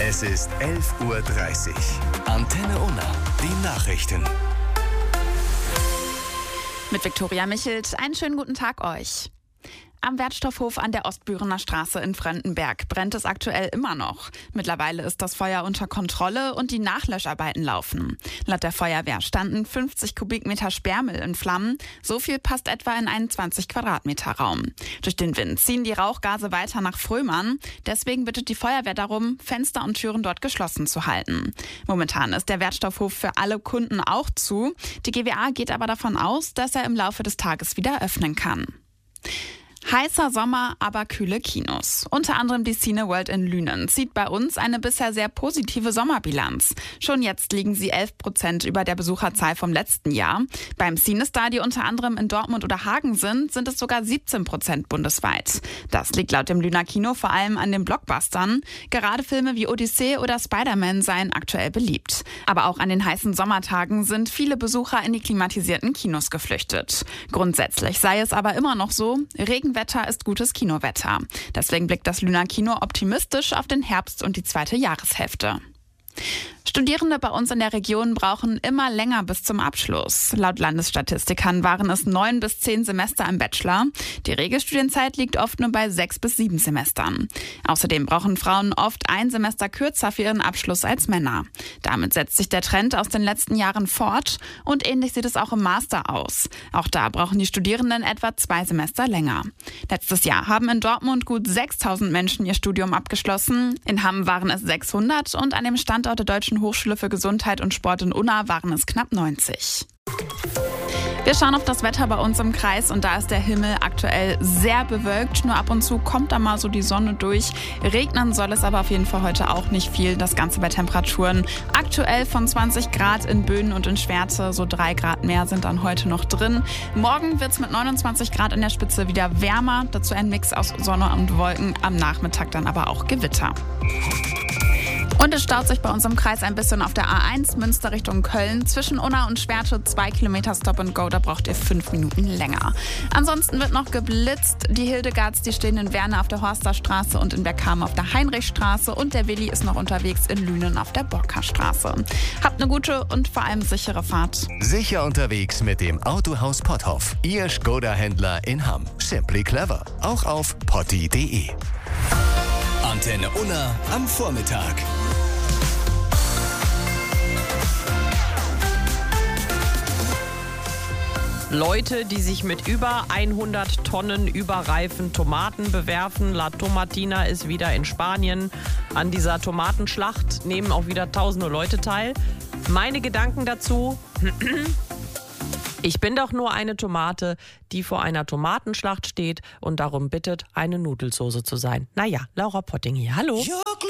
Es ist 11:30 Uhr. Antenne Unna, die Nachrichten. Mit Viktoria Michelt, einen schönen guten Tag euch. Am Wertstoffhof an der Ostbürener Straße in Fröndenberg brennt es aktuell immer noch. Mittlerweile ist das Feuer unter Kontrolle und die Nachlöscharbeiten laufen. Laut der Feuerwehr standen 50 Kubikmeter Sperrmüll in Flammen. So viel passt etwa in einen 20 Quadratmeter Raum. Durch den Wind ziehen die Rauchgase weiter nach Frömern. Deswegen bittet die Feuerwehr darum, Fenster und Türen dort geschlossen zu halten. Momentan ist der Wertstoffhof für alle Kunden auch zu. Die GWA geht aber davon aus, dass er im Laufe des Tages wieder öffnen kann. Heißer Sommer, aber kühle Kinos. Unter anderem die Cineworld in Lünen zieht bei uns eine bisher sehr positive Sommerbilanz. Schon jetzt liegen sie 11% über der Besucherzahl vom letzten Jahr. Beim CineStar, die unter anderem in Dortmund oder Hagen sind es sogar 17% bundesweit. Das liegt laut dem Lüner Kino vor allem an den Blockbustern. Gerade Filme wie Odyssee oder Spider-Man seien aktuell beliebt. Aber auch an den heißen Sommertagen sind viele Besucher in die klimatisierten Kinos geflüchtet. Grundsätzlich sei es aber immer noch so, Regenwetter ist gutes Kinowetter. Deswegen blickt das Lüner Kino optimistisch auf den Herbst und die zweite Jahreshälfte. Studierende bei uns in der Region brauchen immer länger bis zum Abschluss. Laut Landesstatistikern waren es 9 bis 10 Semester im Bachelor. Die Regelstudienzeit liegt oft nur bei 6 bis 7 Semestern. Außerdem brauchen Frauen oft ein Semester kürzer für ihren Abschluss als Männer. Damit setzt sich der Trend aus den letzten Jahren fort und ähnlich sieht es auch im Master aus. Auch da brauchen die Studierenden etwa 2 Semester länger. Letztes Jahr haben in Dortmund gut 6.000 Menschen ihr Studium abgeschlossen. In Hamm waren es 600 und an dem Standort der Deutschen Hochschule für Gesundheit und Sport in Unna waren es knapp 90. Wir schauen auf das Wetter bei uns im Kreis und da ist der Himmel aktuell sehr bewölkt. Nur ab und zu kommt da mal so die Sonne durch. Regnen soll es aber auf jeden Fall heute auch nicht viel. Das Ganze bei Temperaturen aktuell von 20 Grad in Böen und in Schwerte. So 3 Grad mehr sind dann heute noch drin. Morgen wird es mit 29 Grad in der Spitze wieder wärmer. Dazu ein Mix aus Sonne und Wolken. Am Nachmittag dann aber auch Gewitter. Und es staut sich bei uns im Kreis ein bisschen auf der A1 Münster Richtung Köln. Zwischen Unna und Schwerte 2 Kilometer Stop and Go, da braucht ihr 5 Minuten länger. Ansonsten wird noch geblitzt. Die Hildegards, die stehen in Werne auf der Horsterstraße und in Bergkamen auf der Heinrichstraße. Und der Willi ist noch unterwegs in Lünen auf der Borkerstraße. Habt eine gute und vor allem sichere Fahrt. Sicher unterwegs mit dem Autohaus Potthoff. Ihr Skoda-Händler in Hamm. Simply clever. Auch auf potti.de. Antenne Unna am Vormittag. Leute, die sich mit über 100 Tonnen überreifen Tomaten bewerfen. La Tomatina ist wieder in Spanien. An dieser Tomatenschlacht nehmen auch wieder tausende Leute teil. Meine Gedanken dazu: Ich bin doch nur eine Tomate, die vor einer Tomatenschlacht steht und darum bittet, eine Nudelsoße zu sein. Naja, Laura Potting hier. Hallo.